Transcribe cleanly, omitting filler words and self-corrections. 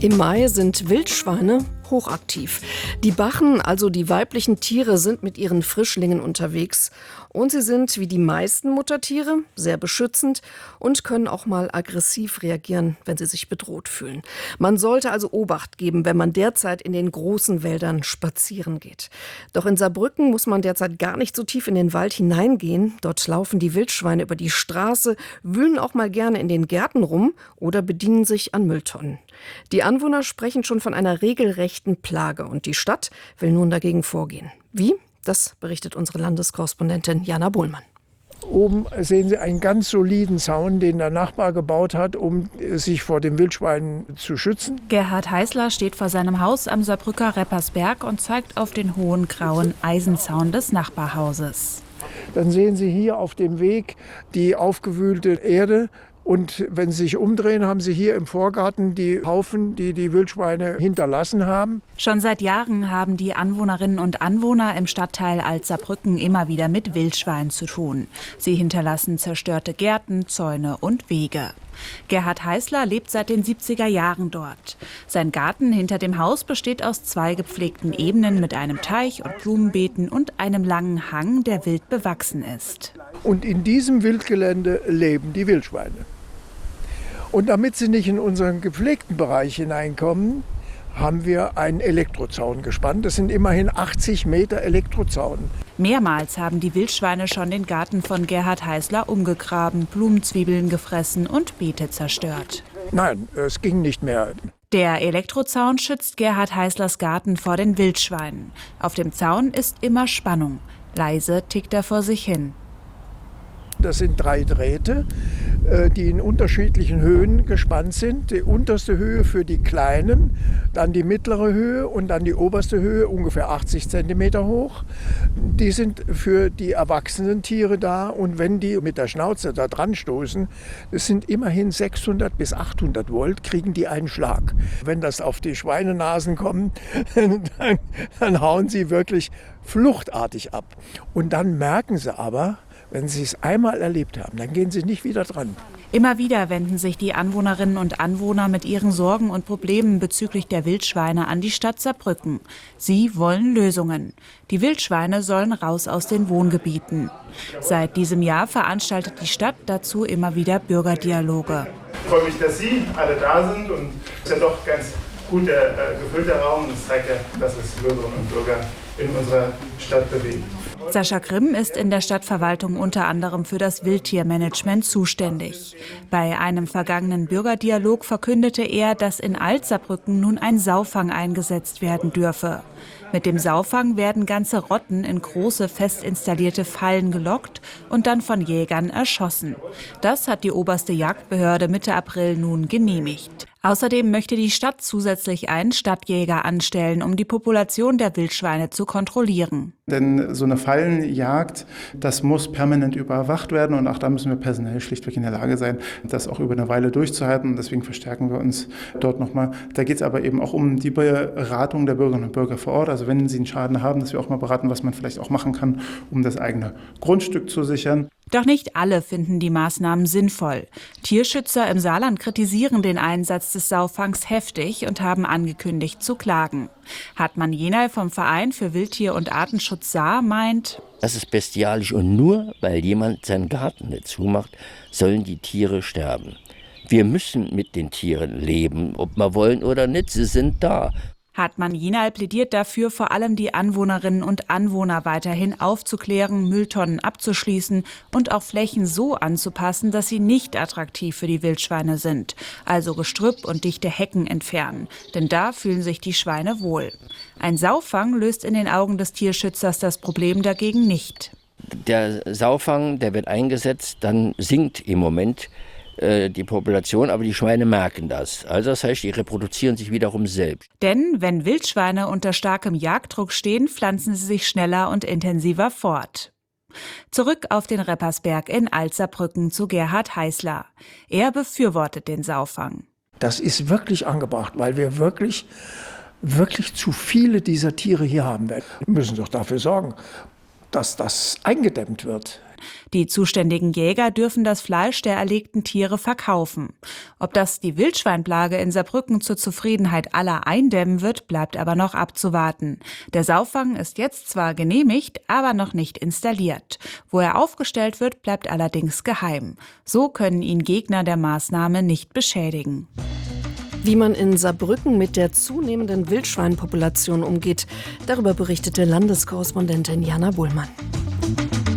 Im Mai sind Wildschweine hochaktiv. Die Bachen, also die weiblichen Tiere, sind mit ihren Frischlingen unterwegs. Und sie sind, wie die meisten Muttertiere, sehr beschützend und können auch mal aggressiv reagieren, wenn sie sich bedroht fühlen. Man sollte also Obacht geben, wenn man derzeit in den großen Wäldern spazieren geht. Doch in Saarbrücken muss man derzeit gar nicht so tief in den Wald hineingehen. Dort laufen die Wildschweine über die Straße, wühlen auch mal gerne in den Gärten rum oder bedienen sich an Mülltonnen. Die Anwohner sprechen schon von einer regelrechten Plage und die Stadt will nun dagegen vorgehen. Wie? Das berichtet unsere Landeskorrespondentin Jana Bohlmann. Oben sehen Sie einen ganz soliden Zaun, den der Nachbar gebaut hat, um sich vor den Wildschweinen zu schützen. Gerhard Heißler steht vor seinem Haus am Saarbrücker Reppersberg und zeigt auf den hohen grauen Eisenzaun des Nachbarhauses. Dann sehen Sie hier auf dem Weg die aufgewühlte Erde. Und wenn Sie sich umdrehen, haben Sie hier im Vorgarten die Haufen, die die Wildschweine hinterlassen haben. Schon seit Jahren haben die Anwohnerinnen und Anwohner im Stadtteil Alt-Saarbrücken immer wieder mit Wildschweinen zu tun. Sie hinterlassen zerstörte Gärten, Zäune und Wege. Gerhard Heißler lebt seit den 70er Jahren dort. Sein Garten hinter dem Haus besteht aus 2 gepflegten Ebenen mit einem Teich und Blumenbeeten und einem langen Hang, der wild bewachsen ist. Und in diesem Wildgelände leben die Wildschweine. Und damit sie nicht in unseren gepflegten Bereich hineinkommen, haben wir einen Elektrozaun gespannt. Das sind immerhin 80 Meter Elektrozaun. Mehrmals haben die Wildschweine schon den Garten von Gerhard Heißler umgegraben, Blumenzwiebeln gefressen und Beete zerstört. Nein, es ging nicht mehr. Der Elektrozaun schützt Gerhard Heißlers Garten vor den Wildschweinen. Auf dem Zaun ist immer Spannung. Leise tickt er vor sich hin. Das sind 3 Drähte, die in unterschiedlichen Höhen gespannt sind. Die unterste Höhe für die Kleinen, dann die mittlere Höhe und dann die oberste Höhe, ungefähr 80 Zentimeter hoch. Die sind für die erwachsenen Tiere da und wenn die mit der Schnauze da dran stoßen, das sind immerhin 600 bis 800 Volt, kriegen die einen Schlag. Wenn das auf die Schweinenasen kommt, dann hauen sie wirklich fluchtartig ab. Und dann merken sie aber, wenn sie es einmal erlebt haben, dann gehen sie nicht wieder dran. Immer wieder wenden sich die Anwohnerinnen und Anwohner mit ihren Sorgen und Problemen bezüglich der Wildschweine an die Stadt Saarbrücken. Sie wollen Lösungen. Die Wildschweine sollen raus aus den Wohngebieten. Seit diesem Jahr veranstaltet die Stadt dazu immer wieder Bürgerdialoge. Ich freue mich, dass Sie alle da sind und es ist ja doch ganz gut gefüllter Raum. Das zeigt ja, dass es Bürgerinnen und Bürger in unserer Stadt bewegt. Sascha Grimm ist in der Stadtverwaltung unter anderem für das Wildtiermanagement zuständig. Bei einem vergangenen Bürgerdialog verkündete er, dass in Alt-Saarbrücken nun ein Saufang eingesetzt werden dürfe. Mit dem Saufang werden ganze Rotten in große fest installierte Fallen gelockt und dann von Jägern erschossen. Das hat die oberste Jagdbehörde Mitte April nun genehmigt. Außerdem möchte die Stadt zusätzlich einen Stadtjäger anstellen, um die Population der Wildschweine zu kontrollieren. Denn so eine Fallenjagd, das muss permanent überwacht werden und auch da müssen wir personell schlichtweg in der Lage sein, das auch über eine Weile durchzuhalten. Und deswegen verstärken wir uns dort nochmal. Da geht es aber eben auch um die Beratung der Bürgerinnen und Bürger vor Ort. Also wenn sie einen Schaden haben, dass wir auch mal beraten, was man vielleicht auch machen kann, um das eigene Grundstück zu sichern. Doch nicht alle finden die Maßnahmen sinnvoll. Tierschützer im Saarland kritisieren den Einsatz des Saufangs heftig und haben angekündigt zu klagen. Hartmann Jenal vom Verein für Wildtier- und Artenschutz Saar meint: Das ist bestialisch und nur weil jemand seinen Garten nicht zumacht, sollen die Tiere sterben. Wir müssen mit den Tieren leben, ob wir wollen oder nicht, sie sind da. Hartmann Jenal plädiert dafür, vor allem die Anwohnerinnen und Anwohner weiterhin aufzuklären, Mülltonnen abzuschließen und auch Flächen so anzupassen, dass sie nicht attraktiv für die Wildschweine sind. Also Gestrüpp und dichte Hecken entfernen, denn da fühlen sich die Schweine wohl. Ein Saufang löst in den Augen des Tierschützers das Problem dagegen nicht. Der Saufang, der wird eingesetzt, dann sinkt im Moment die Population, aber die Schweine merken das. Also das heißt, die reproduzieren sich wiederum selbst. Denn wenn Wildschweine unter starkem Jagddruck stehen, pflanzen sie sich schneller und intensiver fort. Zurück auf den Reppersberg in Alt-Saarbrücken zu Gerhard Heißler. Er befürwortet den Saufang. Das ist wirklich angebracht, weil wir wirklich zu viele dieser Tiere hier haben werden. Wir müssen doch dafür sorgen, dass das eingedämmt wird. Die zuständigen Jäger dürfen das Fleisch der erlegten Tiere verkaufen. Ob das die Wildschweinplage in Saarbrücken zur Zufriedenheit aller eindämmen wird, bleibt aber noch abzuwarten. Der Sauffang ist jetzt zwar genehmigt, aber noch nicht installiert. Wo er aufgestellt wird, bleibt allerdings geheim. So können ihn Gegner der Maßnahme nicht beschädigen. Wie man in Saarbrücken mit der zunehmenden Wildschweinpopulation umgeht, darüber berichtete Landeskorrespondentin Jana Bullmann.